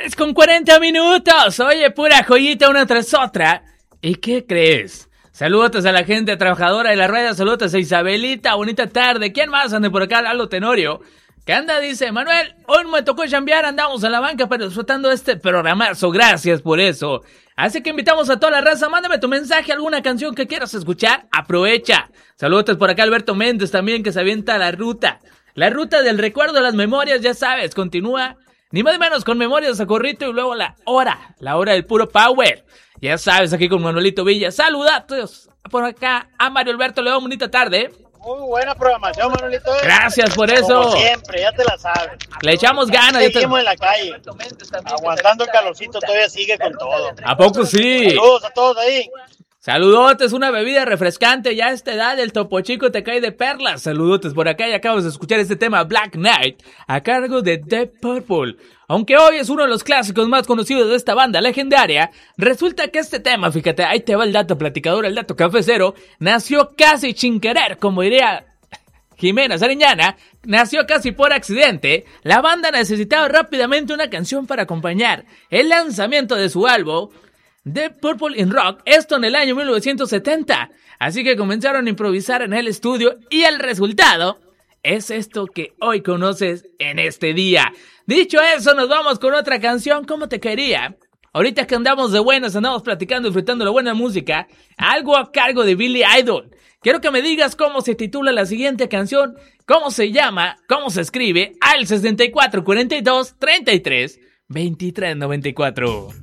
3:40. Oye, pura joyita una tras otra. ¿Y qué crees? Saludos a la gente trabajadora de la radio, saludos a Isabelita, bonita tarde. ¿Quién más anda por acá? Lalo Tenorio. ¿Qué anda? Dice Manuel, hoy me tocó chambear, andamos en la banca pero disfrutando este programazo, gracias por eso. Así que invitamos a toda la raza, mándame tu mensaje, alguna canción que quieras escuchar, aprovecha. Saludos por acá Alberto Méndez también, que se avienta la ruta del recuerdo de las memorias, ya sabes, continúa, ni más ni menos con Memorias a Corrito y luego la hora del puro power. Ya sabes, aquí con Manuelito Villa, saludatos por acá a Mario Alberto León, bonita tarde. Muy buena programación, Manuelito. Gracias por eso. Como siempre, ya te la sabes. Le echamos ganas. Seguimos en la calle, aguantando el calorcito, todavía sigue con todo. ¿A poco sí? Saludos a todos ahí. Saludotes, una bebida refrescante, ya a esta edad el Topo Chico te cae de perlas. Saludotes por acá y acabas de escuchar este tema Black Knight a cargo de Deep Purple. Aunque hoy es uno de los clásicos más conocidos de esta banda legendaria, resulta que este tema, fíjate, ahí te va el dato platicador, el dato cafecero, nació casi sin querer, como diría Jimena Sariñana, nació casi por accidente. La banda necesitaba rápidamente una canción para acompañar el lanzamiento de su álbum Deep Purple in Rock, esto en el año 1970. Así que comenzaron a improvisar en el estudio y el resultado es esto que hoy conoces en este día. Dicho eso, nos vamos con otra canción, ¿Cómo te quería? Ahorita que andamos de buenas, andamos platicando, disfrutando la buena música, algo a cargo de Billy Idol. Quiero que me digas cómo se titula la siguiente canción, cómo se llama, cómo se escribe, al 64 42 33 23 94.